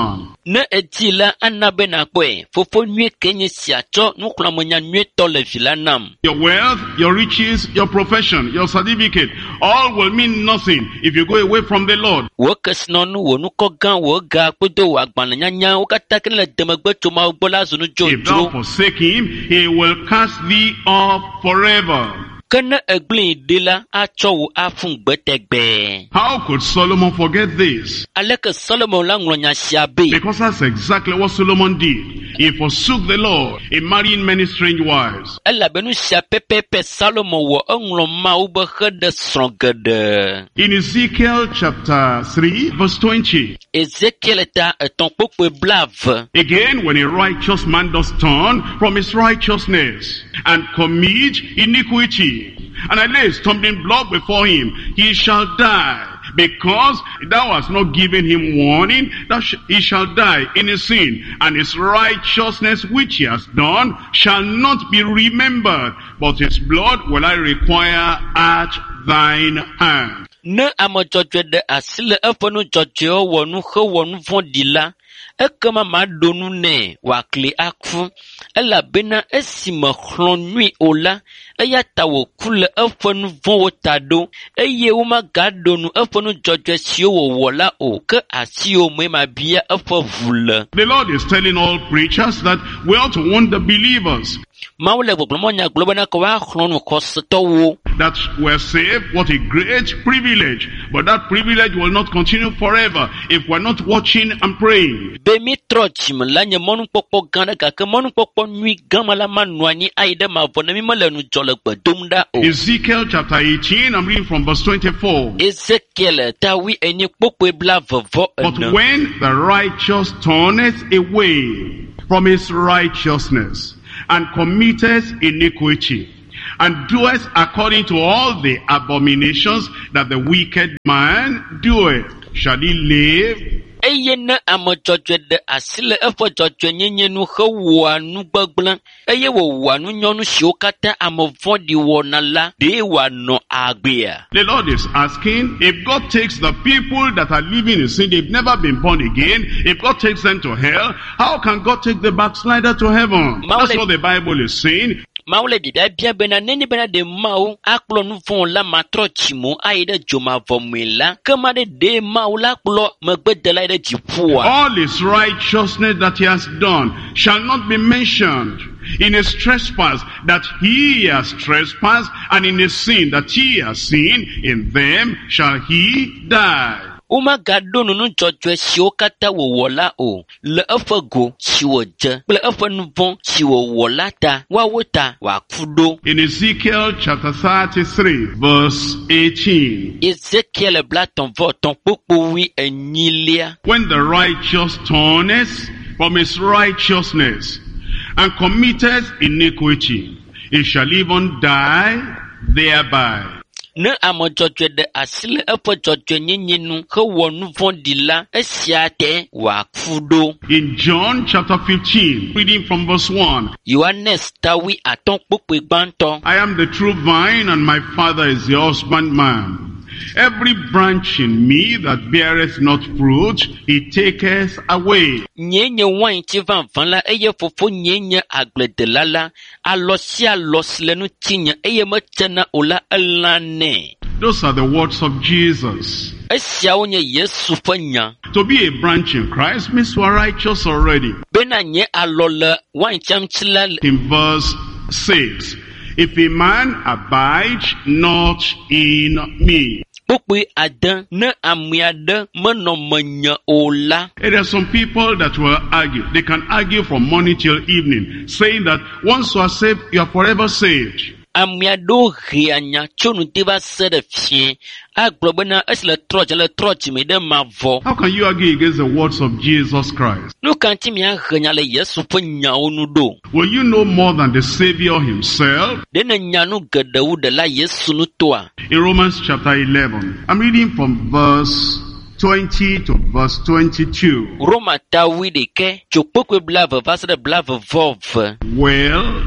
Ne edi la anabe na kwe. Fofo nye kenye siacho nuklamonya nye tole vilanam. Your wealth, your riches, your profession, your certificate, all will mean nothing if you go away from the Lord. Wokesnonu wonuko gan woga kudo wagbananyanya wokatake le demegbe choma ogbola zunu If thou jojo. forsake him, he will cast thee off forever. Kene egblin dela acho wo afun gbetegbe. How could Solomon forget this? Aleke Solomon la nglonya siabe. Because that's exactly what Solomon did. He forsook the Lord in marrying many strange wives. Ela benu sia pepepe Solomon wo engloma ube hede srongede. In Ezekiel chapter three, verse twenty. Ezekiel ta eton pokwe blave. Again, when a righteous man does turn from his righteousness and commit iniquity, and I lay a stumbling block before him, he shall die. Because thou hast not given him warning, that sh- he shall die in his sin, and his righteousness which he has done shall not be remembered, but his blood will I require at thine hand. Ne ame dzɔdzɔe ɖe asi le eƒe nu dzɔdzɔewo wɔnu he wɔnu vɔ̃ɖi la, ekema maɖo nu nɛ wòakli aku, elabena esi mexlɔ̃ nyui o la, eya ta wòku le eƒe nu vɔ̃wo ta ɖo, eye womagaɖo nu eƒe nu dzɔdzɔe siwo wòwɔ la o, ke asiwo me mabia eƒe ʋu le. The Lord is telling all preachers that we ought to warn the believers Mawu le gbɔgblɔm nyagblɔ bena ke woaxlɔ̃ nu xɔsetɔwo. that we're saved. What a great privilege. But that privilege will not continue forever if we're not watching and praying. Be mi trɔ dzime la nye mɔnukpɔkpɔ gã ɖe gake mɔnukpɔkpɔ nyui gã ma la manɔ anyi ayi ɖe mavɔ ne mi mele nu dzɔ le gbe dom ɖa o. Ezekiel chapter eighteen, I'm reading from verse twenty-four. Ezekiel tawi enyi kpokpoe bla vevɔ But ene. when the righteous turneth away from his righteousness and committeth iniquity, and doeth according to all the abominations that the wicked man doeth, shall he live? Eye ne ame dzɔdzɔe ɖe asi le eƒe dzɔdzɔenyenye nu he wɔa nu gbegblẽ, eye wòwɔa nu nyɔnu siwo katã ame vɔ̃ɖi wɔna la, ɖe wòanɔ agbea. The Lord is asking, if God takes the people that are living in sin, they've never been born again, if God takes them to hell, how can God take the backslider to heaven? That's what the Bible is saying. Mawu le bibia bia bena neni bena ɖe Mawu akplɔ nu vɔ̃ la matrɔ tsi mo ayi ɖe dzomavɔmɔe la, ke ma ɖe ɖe Mawu la kplɔ megbedela yi ɖe dziƒoa. All his righteousness that he has done shall not be mentioned in his trespass that he has trespassed, and in his sin that he has sinned, in them shall he die. Womagaɖo nu nu dzɔdzɔe siwo katã wòwɔ la o, le eƒe go si wòdze kple eƒe nu vɔ̃ si wòwɔ la ta, woawo ta wòaku ɖo. In Ezekiel chapter thirty-three, verse eighteen. Ezekiel blatɔ̃ vɔ tɔ̃ kpokpowi enyilia. When the righteous turneth from his righteousness and committeth iniquity, he shall even die thereby. Ne ame dzɔdzɔe ɖe asi le eƒe dzɔdzɔenyenye nu hewɔ nu vɔ̃ɖi la, esia te wòaku ɖo. In John chapter fifteen, reading from verse one. Yohanes tawi atɔ̃ kpokpoe gbãtɔ. I am the true vine, and my Father is the husbandman. Every branch in me that beareth not fruit, he taketh away. Nye nye wain tsi vavã la, eye fofo nye nye agbledela la, alɔ si alɔ si le nu tinye, eye metsena o la elã nɛ. Those are the words of Jesus. Esiawo nye Yesu ƒe nya. To be a branch in Christ means you are righteous already. Bena nye alɔ le wain tsamtsi la le. In verse six, if a man abide not in me. Kpokpoe ade ne ame aɖe menɔ menye o la. There are some people that will argue. They can argue from morning till evening, saying that once you are saved, you are forever saved. Ame aɖewo he anya tso nu te va se ɖe fie. Agblɔ bena esi le trɔ dze le trɔ dzime ɖe mavɔ. How can you argue against the words of Jesus Christ? Nu ka ŋuti miahe nya le Yesu ƒe nyawo nu ɖo? Will you know more than the Savior himself? Ɖe ne nyanu geɖewo ɖe la Yesu nu toa. In Romans chapter eleven, I'm reading from verse twenty to verse twenty-two. Roma tawi ɖeke tso kpokpoe blave va se ɖe blave vɔ ve. Well,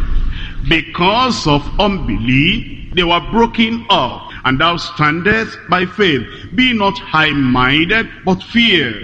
because of unbelief, they were broken up, and thou standest by faith. Be not high-minded, but fear.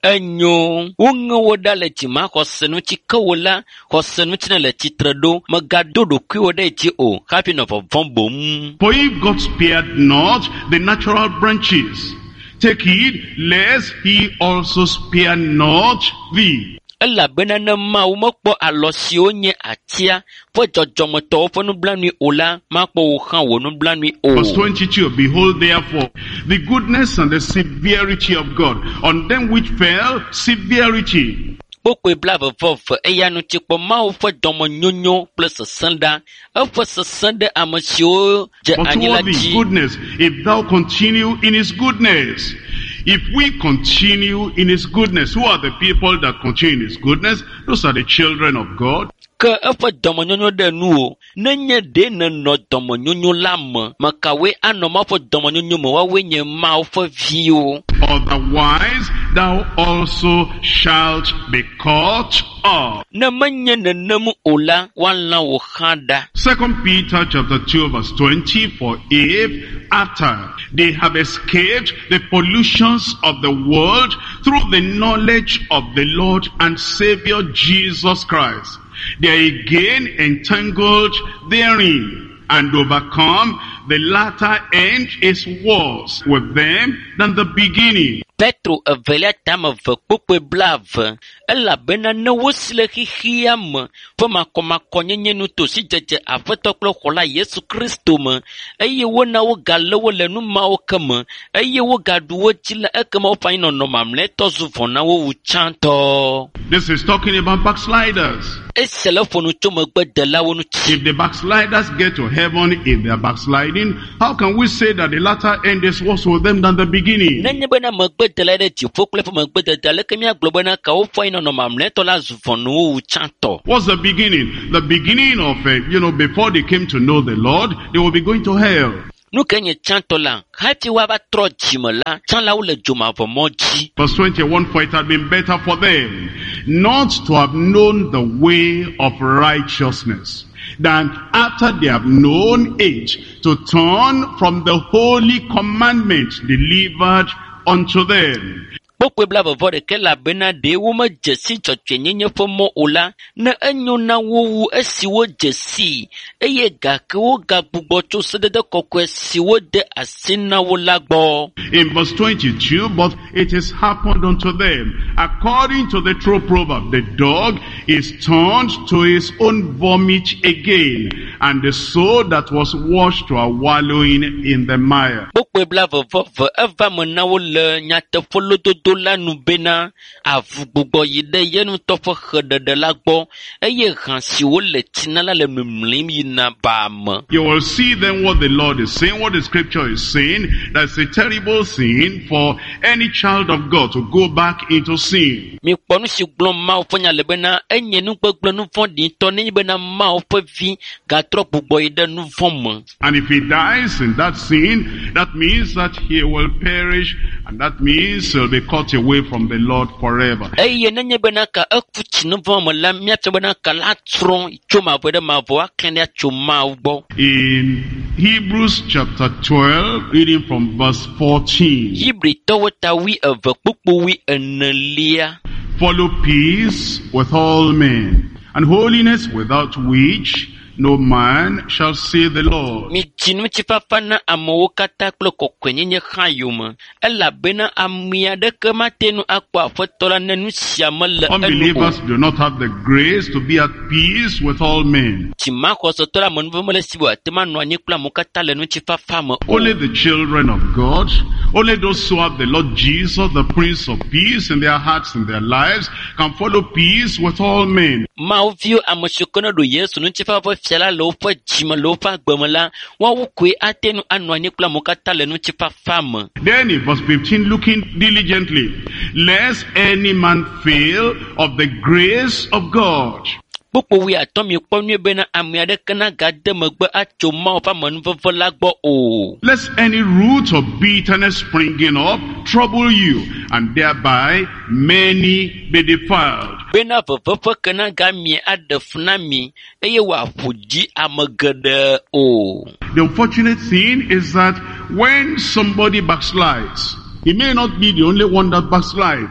enyo wonge woda le tima khosenu chikola khosenu chine le chitredo magadodo kwiwoda chi o happy no vombom. For if God spared not the natural branches, take heed lest he also spare not thee. Ela bena na ma wo mokpo alosi onye atia fo jojomoto fo no blanui ola makpo wo kan wo no blanui o. Verse twenty-two, behold therefore the goodness and the severity of God, on them which fell severity. Pokwe blave vof eya no tikpo ma wo fo domo nyonyo plus sanda afo sanda amasio je anila But ji. goodness, if thou continue in his goodness. If we continue in his goodness, who are the people that continue in his goodness? Those are the children of God. Ka afo domo nyonyo de nuo nenye de na no domo nyonyo lam makawe anoma fo domo nyonyo mo wa wenye ma fo vio. Otherwise thou also shalt be caught up. Na manye na namu ola wala wo khada. Second Peter chapter two verse twenty, for if after they have escaped the pollutions of the world through the knowledge of the Lord and Savior Jesus Christ, they are again entangled therein and overcome, the latter end is worse with them than the beginning. Petro avelia tama ve kpokpe blave ela bena ne wosile hihiam fo makoma konyenye nu to si jeje afeto klo khola Yesu Kristo me eye wona wo galewo le nu ma wo kama eye wo gadu wo chila ekama wo faino no mamle to zuvona wo uchanto. This is talking about backsliders. Esele fo nu choma gbedela wo nu chi. If the backsliders get to heaven in their backsliding, how can we say that the latter end is worse with them than the beginning? Nenye bena magbedela de ti fo kle fo magbedela le kemia globana ka wo faino no mamle to la zuvona wo uchanto. What's the beginning? The beginning of, uh, you know, before they came to know the Lord, they will be going to hell. Nu kenye chanto la hati waba tro jimala chan la ule juma vo moji. Verse twenty-one, for it had been better for them not to have known the way of righteousness than after they have known it to turn from the holy commandment delivered unto them. Pokwe blava vore ke la bena de wo ma jesi choche nyenye fo mo ola na enyo na wo wu esi wo jesi eye ga ke wo ga gbugbo cho sedede kokwe si wo de asina wo lagbo. In verse twenty-two, but it has happened unto them according to the true proverb, the dog is turned to his own vomit again, and the soul that was washed to a wallowing in the mire. Pokwe blava vove eva mo na wo le nyate folo do la nubena avu gbogbo yide yenu tofo khede de lagbo eye hansi wo le tinala le mimlim yina bam. You will see then what the Lord is saying, what the scripture is saying. That's a terrible sin for any child of God to go back into sin. Mi ponu si glon ma ofonya le bena enye nu gbogbo nu fon di to ni bena ma ofofi ga tro gbogbo yide nu fon. And if he dies in that sin, that means that he will perish, and that means he'll be cut away from the Lord forever. Eye nenye bena ka akuchi nu fon la mia pe bena ka la tron choma bode ma vo akene choma ugbo. In Hebrews chapter twelve, reading from verse fourteen. Hebrew to wata wi ave pupu wi enelia. Follow peace with all men, and holiness, without which no man shall see the Lord. Mi chinu chifafana amowo kata klo kokwenye khayuma ela bena amia de kematenu akwa fotola nenu siamale. Unbelievers do not have the grace to be at peace with all men. Chimako sotola monvomole sibo tema nwani kula mukata lenu chifafama. Only the children of God, only those who have the Lord Jesus, the Prince of Peace, in their hearts and their lives, can follow peace with all men. Mauvio amoshokono do Yesu nu chifafa fiala lofa jima lofa gbemala wa wukwe atenu anwani kula mukata lenu chifafama. Then in verse fifteen, looking diligently, lest any man fail of the grace of God. Popo wi atomi kponu bena amiade kana gade megbe achoma ofa monvovo lagbo o. Lest any root of bitterness springing up trouble you, and thereby many be defiled. Bena vovovo kana gamie adefuna mi eye wa fuji amagade o. The unfortunate thing is that when somebody backslides, he may not be the only one that backslides.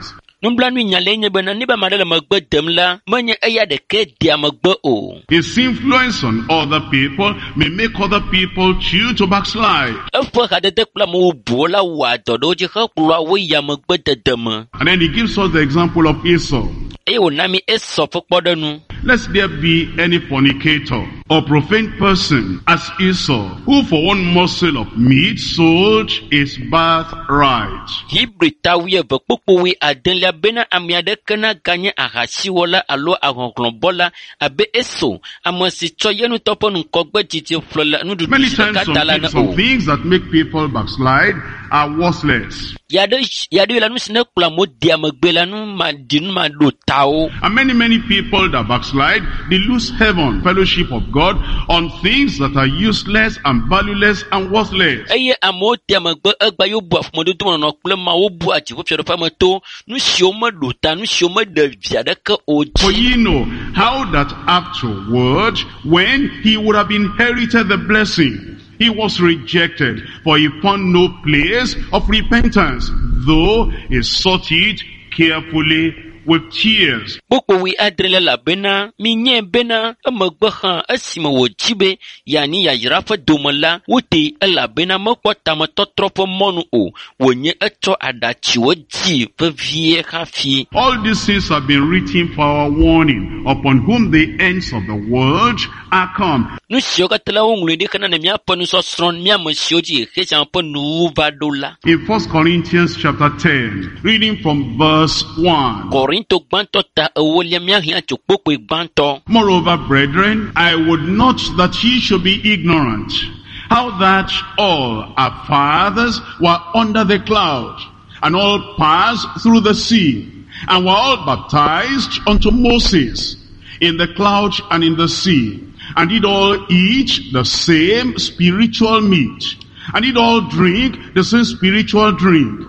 Nublanui nyale nye bena niba madele magbe demla, menye eya deke dia magbe o. His influence on other people may make other people choose to backslide. Efo hadede kula mo bola wa dodo je kula wo ya magbe dedema. And then he gives us the example of Esau. E onami Esau fokpodo nu. Lest there be any fornicator or profane person as Esau, who for one morsel of meat sold his birthright. Hibrita wiye vekpokpo wi adenlia bena amiade kena ganye ahasi wala alo ahonklon bola abe Esau amasi choyenu topo nkogbe jiti flola nudu Many times some, some things that make people backslide are worthless. Yade yade la nu sine kula mo dia magbela nu ma dinu ma do tao. And many many people that backslide, they lose heaven, fellowship of God, on things that are useless and valueless and worthless. Eye amo dia magbe egba yo bu afumodo to no kule ma wo bu aji wo pere fama to nu sioma do ta nu sioma de viade ka oji. For ye know how that afterward, when he would have inherited the blessing, he was rejected, for he found no place of repentance, though he sought it carefully with tears. Boko wi adrele la bena, minye bena, amagbaha, asima wo jibe, yani ya jirafa domala, wote la bena makwata matotropo monu o, wonye eto adachi woji, vevie hafi. All these things have been written for our warning, upon whom the ends of the world are come. Nu sioga tela wongule de kana mia ponu so stron mia mosioji hechan ponu vadola. In First Corinthians chapter ten, reading from verse one. Korinto gbanto ta ewolia mia hia chokpokwe gbanto. Moreover, brethren, I would not that ye should be ignorant, how that all our fathers were under the cloud, and all passed through the sea, and were all baptized unto Moses in the cloud and in the sea, and did all eat the same spiritual meat, and did all drink the same spiritual drink.